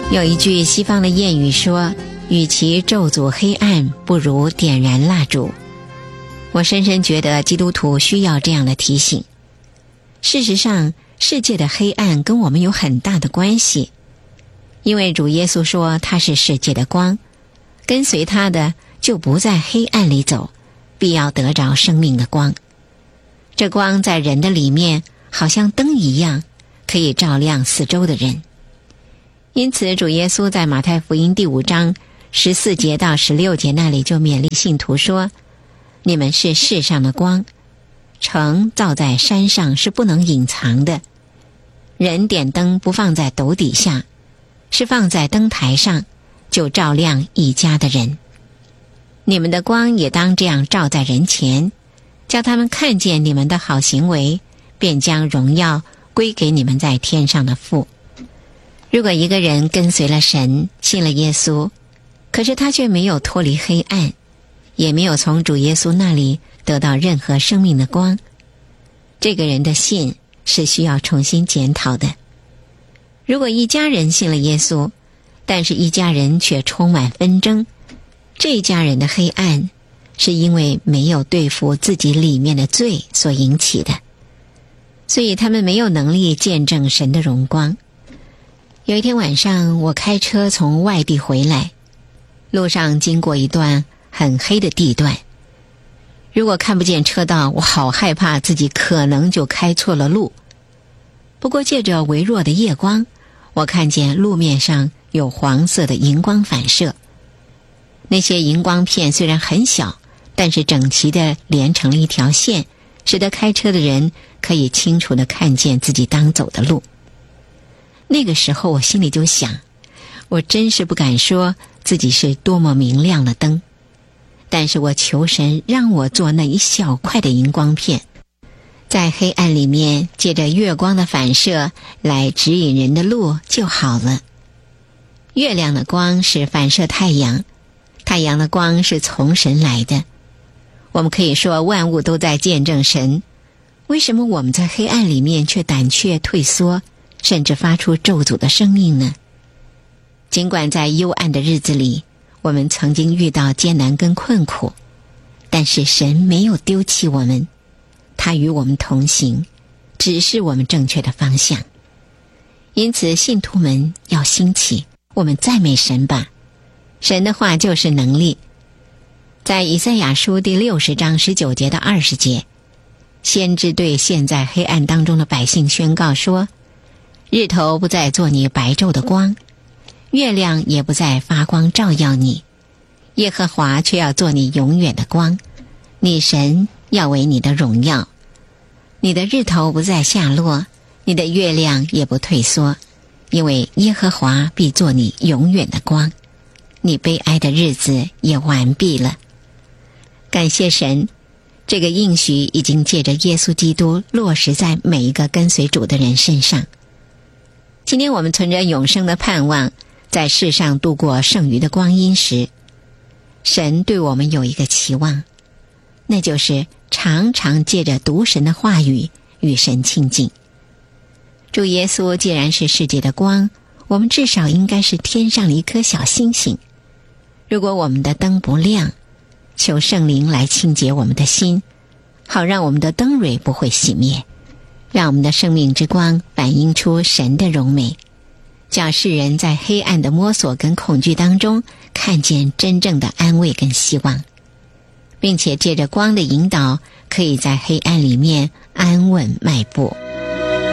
有一句西方的谚语说，与其咒诅黑暗，不如点燃蜡烛。我深深觉得基督徒需要这样的提醒。事实上，世界的黑暗跟我们有很大的关系，因为主耶稣说他是世界的光，跟随他的就不在黑暗里走，必要得着生命的光。这光在人的里面好像灯一样，可以照亮四周的人。因此主耶稣在马太福音第5章14节到16节那里就勉励信徒说，你们是世上的光，城造在山上是不能隐藏的。人点灯不放在斗底下，是放在灯台上，就照亮一家的人。你们的光也当这样照在人前，叫他们看见你们的好行为，便将荣耀归给你们在天上的父。如果一个人跟随了神，信了耶稣，可是他却没有脱离黑暗，也没有从主耶稣那里得到任何生命的光，这个人的信是需要重新检讨的。如果一家人信了耶稣，但是一家人却充满纷争，这一家人的黑暗是因为没有对付自己里面的罪所引起的，所以他们没有能力见证神的荣光。有一天晚上，我开车从外地回来，路上经过一段很黑的地段，如果看不见车道，我好害怕自己可能就开错了路。不过借着微弱的夜光，我看见路面上有黄色的荧光反射，那些荧光片虽然很小，但是整齐地连成了一条线，使得开车的人可以清楚地看见自己当走的路。那个时候我心里就想，我真是不敢说自己是多么明亮的灯，但是我求神让我做那一小块的荧光片，在黑暗里面借着月光的反射来指引人的路就好了。月亮的光是反射太阳，太阳的光是从神来的。我们可以说万物都在见证神，为什么我们在黑暗里面却胆怯退缩，甚至发出咒诅的声音呢？尽管在幽暗的日子里，我们曾经遇到艰难跟困苦，但是神没有丢弃我们，他与我们同行，指示我们正确的方向。因此信徒们要兴起，我们赞美神吧，神的话就是能力。在以赛亚书第60章19节到20节，先知对陷在黑暗当中的百姓宣告说，日头不再做你白昼的光，月亮也不再发光照耀你，耶和华却要做你永远的光，你神要为你的荣耀。你的日头不再下落，你的月亮也不退缩，因为耶和华必做你永远的光，你悲哀的日子也完毕了。感谢神，这个应许已经借着耶稣基督落实在每一个跟随主的人身上。今天我们存着永生的盼望，在世上度过剩余的光阴时，神对我们有一个期望，那就是常常借着读神的话语与神亲近。主耶稣既然是世界的光，我们至少应该是天上的一颗小星星。如果我们的灯不亮，求圣灵来清洁我们的心，好让我们的灯蕊不会熄灭，让我们的生命之光反映出神的荣美，叫世人在黑暗的摸索跟恐惧当中看见真正的安慰跟希望，并且借着光的引导，可以在黑暗里面安稳迈步。